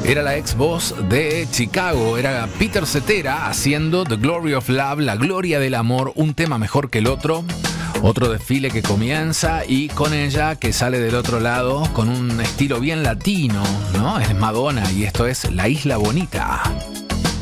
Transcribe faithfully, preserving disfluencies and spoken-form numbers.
Era la ex voz de Chicago, era Peter Cetera haciendo The Glory of Love, la gloria del amor, un tema mejor que el otro. Otro desfile que comienza y con ella que sale del otro lado con un estilo bien latino, ¿no? Es Madonna y esto es La Isla Bonita.